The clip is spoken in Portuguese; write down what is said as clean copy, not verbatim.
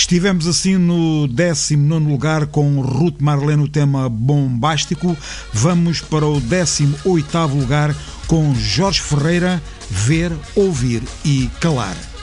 Estivemos assim no 19º lugar com Ruth Marlene, o tema Bombástico. Vamos para o 18º lugar com Jorge Ferreira, Ver, Ouvir e Calar.